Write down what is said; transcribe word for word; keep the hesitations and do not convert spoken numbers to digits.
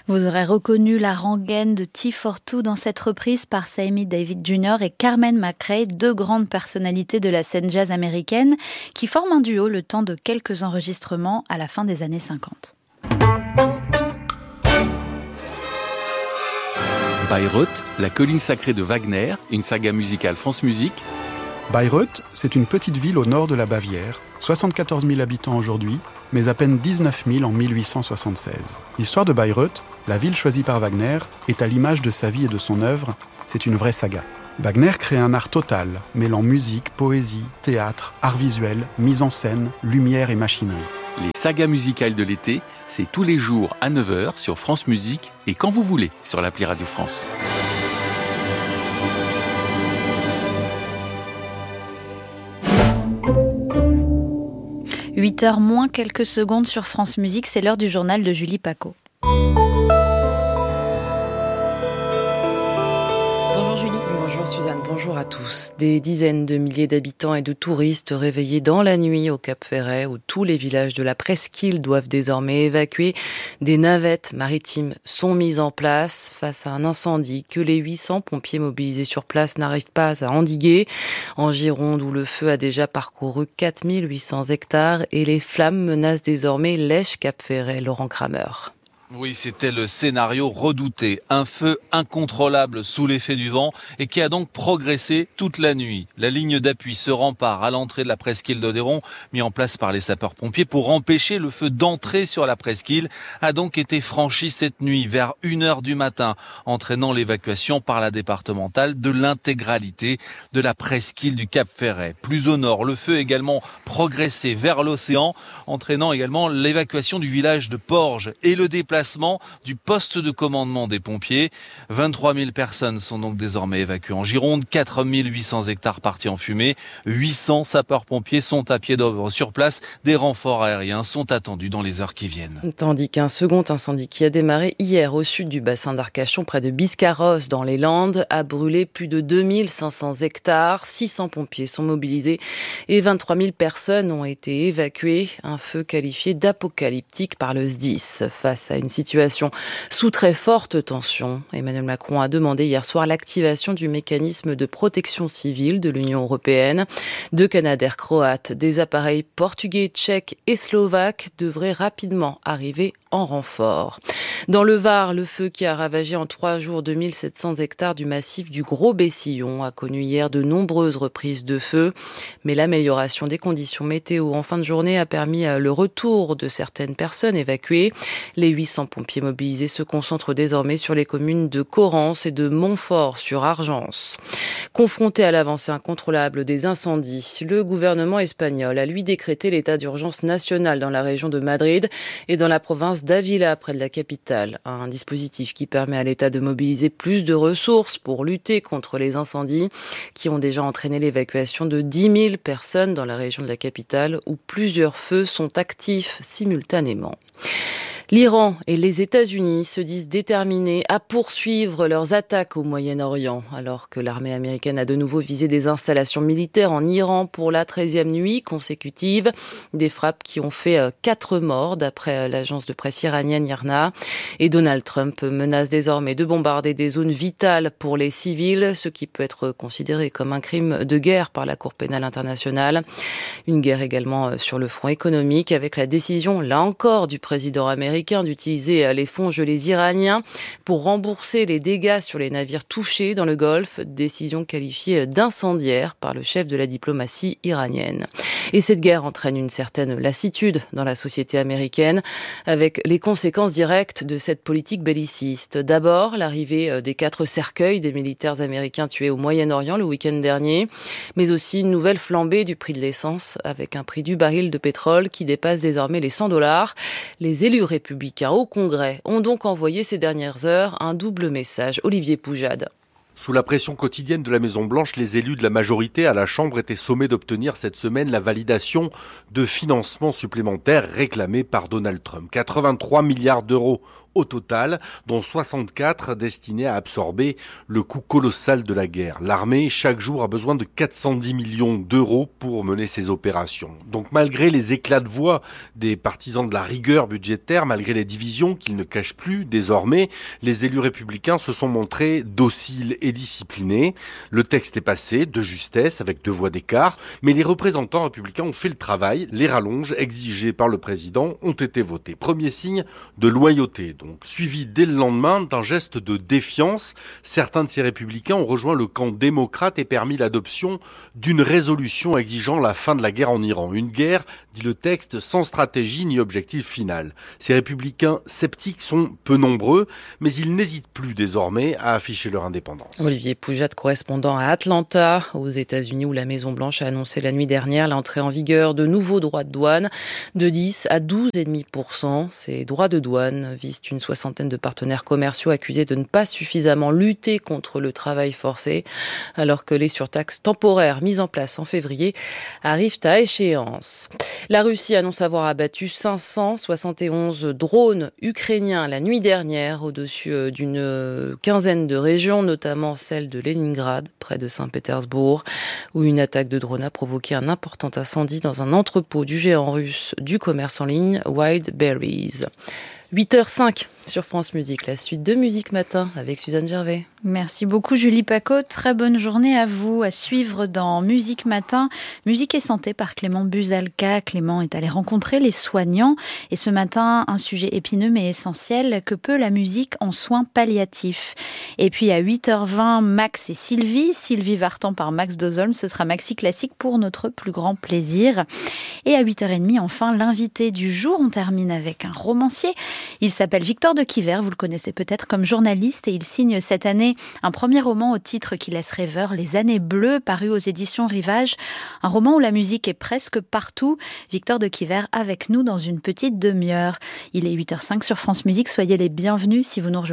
Vous aurez reconnu la rengaine de T quarante-deux dans cette reprise par Sammy Davis Junior et Carmen McRae, deux grandes personnalités de la scène jazz américaine qui forment un duo le temps de quelques enregistrements à la fin des années cinquante. Bayreuth, la colline sacrée de Wagner, une saga musicale France Musique. Bayreuth, c'est une petite ville au nord de la Bavière, soixante-quatorze mille habitants aujourd'hui, mais à peine dix-neuf mille en mille huit cent soixante-seize. L'histoire de Bayreuth, la ville choisie par Wagner, est à l'image de sa vie et de son œuvre, c'est une vraie saga. Wagner crée un art total, mêlant musique, poésie, théâtre, art visuel, mise en scène, lumière et machinerie. Les sagas musicales de l'été, c'est tous les jours à neuf heures sur France Musique et quand vous voulez sur l'appli Radio France. huit heures moins quelques secondes sur France Musique, c'est l'heure du journal de Julie Paco. Bonjour Julie. Bonjour Suzanne, bonjour à tous. Des dizaines de milliers d'habitants et de touristes réveillés dans la nuit au Cap Ferret, où tous les villages de la presqu'île doivent désormais évacuer. Des navettes maritimes sont mises en place face à un incendie que les huit cents pompiers mobilisés sur place n'arrivent pas à endiguer. En Gironde, où le feu a déjà parcouru quatre mille huit cents hectares et les flammes menacent désormais l'Esch Cap Ferret. Laurent Kramer. Oui, c'était le scénario redouté. Un feu incontrôlable sous l'effet du vent et qui a donc progressé toute la nuit. La ligne d'appui se rempart à l'entrée de la presqu'île d'Odéron, mis en place par les sapeurs-pompiers pour empêcher le feu d'entrer sur la presqu'île, a donc été franchi cette nuit vers une heure du matin, entraînant l'évacuation par la départementale de l'intégralité de la presqu'île du Cap Ferret. Plus au nord, le feu a également progressé vers l'océan, entraînant également l'évacuation du village de Porges et le déplacement du poste de commandement des pompiers. vingt-trois mille personnes sont donc désormais évacuées en Gironde, quatre mille huit cents hectares partis en fumée, huit cents sapeurs-pompiers sont à pied d'œuvre sur place, des renforts aériens sont attendus dans les heures qui viennent. Tandis qu'un second incendie qui a démarré hier au sud du bassin d'Arcachon, près de Biscarrosse dans les Landes, a brûlé plus de deux mille cinq cents hectares, six cents pompiers sont mobilisés et vingt-trois mille personnes ont été évacuées, un feu qualifié d'apocalyptique par le S D I S. Face à une situation sous très forte tension, Emmanuel Macron a demandé hier soir l'activation du mécanisme de protection civile de l'Union européenne. Deux Canadair croates, des appareils portugais, tchèques et slovaques devraient rapidement arriver en renfort. Dans le Var, le feu qui a ravagé en trois jours deux mille sept cents hectares du massif du Gros Bessillon a connu hier de nombreuses reprises de feu. Mais l'amélioration des conditions météo en fin de journée a permis le retour de certaines personnes évacuées. Les huit cents pompiers mobilisés se concentrent désormais sur les communes de Corrence et de Montfort-sur-Argence. Confronté à l'avancée incontrôlable des incendies, le gouvernement espagnol a lui décrété l'état d'urgence national dans la région de Madrid et dans la province d'Ávila, près de la capitale. Un dispositif qui permet à l'État de mobiliser plus de ressources pour lutter contre les incendies qui ont déjà entraîné l'évacuation de dix mille personnes dans la région de la capitale où plusieurs feux sont actifs simultanément. L'Iran et les États-Unis se disent déterminés à poursuivre leurs attaques au Moyen-Orient, alors que l'armée américaine a de nouveau visé des installations militaires en Iran pour la treizième nuit consécutive. Des frappes qui ont fait quatre morts, d'après l'agence de presse iranienne IRNA. Et Donald Trump menace désormais de bombarder des zones vitales pour les civils, ce qui peut être considéré comme un crime de guerre par la Cour pénale internationale. Une guerre également sur le front économique, avec la décision, là encore, du président américain d'utiliser les fonds gelés iraniens pour rembourser les dégâts sur les navires touchés dans le Golfe, décision qualifiée d'incendiaire par le chef de la diplomatie iranienne. Et cette guerre entraîne une certaine lassitude dans la société américaine, avec les conséquences directes de cette politique belliciste. D'abord, l'arrivée des quatre cercueils des militaires américains tués au Moyen-Orient le week-end dernier, mais aussi une nouvelle flambée du prix de l'essence, avec un prix du baril de pétrole qui dépasse désormais les cent dollars. Les élus républicains au Congrès ont donc envoyé ces dernières heures un double message. Olivier Poujade. Sous la pression quotidienne de la Maison-Blanche, les élus de la majorité à la Chambre étaient sommés d'obtenir cette semaine la validation de financements supplémentaires réclamés par Donald Trump. quatre-vingt-trois milliards d'euros au total, dont soixante-quatre destinés à absorber le coût colossal de la guerre. L'armée, chaque jour, a besoin de quatre cent dix millions d'euros pour mener ses opérations. Donc malgré les éclats de voix des partisans de la rigueur budgétaire, malgré les divisions qu'ils ne cachent plus désormais, les élus républicains se sont montrés dociles et disciplinés. Le texte est passé de justesse avec deux voix d'écart, mais les représentants républicains ont fait le travail. Les rallonges exigées par le président ont été votées. Premier signe de loyauté, donc, suivi dès le lendemain d'un geste de défiance. Certains de ces républicains ont rejoint le camp démocrate et permis l'adoption d'une résolution exigeant la fin de la guerre en Iran. Une guerre, dit le texte, sans stratégie ni objectif final. Ces républicains sceptiques sont peu nombreux, mais ils n'hésitent plus désormais à afficher leur indépendance. Olivier Poujat, correspondant à Atlanta, aux États-Unis, où la Maison-Blanche a annoncé la nuit dernière l'entrée en vigueur de nouveaux droits de douane de dix à douze virgule cinq pour cent. Ces droits de douane visent une soixantaine de partenaires commerciaux accusés de ne pas suffisamment lutter contre le travail forcé, alors que les surtaxes temporaires mises en place en février arrivent à échéance. La Russie annonce avoir abattu cinq cent soixante et onze drones ukrainiens la nuit dernière au-dessus d'une quinzaine de régions, notamment celle de Leningrad, près de Saint-Pétersbourg, où une attaque de drone a provoqué un important incendie dans un entrepôt du géant russe du commerce en ligne Wildberries. huit heures cinq sur France Musique, la suite de Musique Matin avec Suzanne Gervais. Merci beaucoup Julie Paco, très bonne journée à vous. À suivre dans Musique Matin, Musique et Santé par Clément Buzalka. Clément est allé rencontrer les soignants et ce matin, un sujet épineux mais essentiel, que peut la musique en soins palliatifs. Et puis à huit heures vingt, Max et Sylvie, Sylvie Vartan par Max Dozolm, ce sera Maxi Classique pour notre plus grand plaisir. Et à huit heures trente, enfin, l'invité du jour, on termine avec un romancier. Il s'appelle Victor de Quiver, vous le connaissez peut-être comme journaliste et il signe cette année un premier roman au titre qui laisse rêveur, Les Années Bleues, paru aux éditions Rivage. Un roman où la musique est presque partout. Victor de Quiver avec nous dans une petite demi-heure. Il est huit heures cinq sur France Musique, soyez les bienvenus si vous nous rejoignez.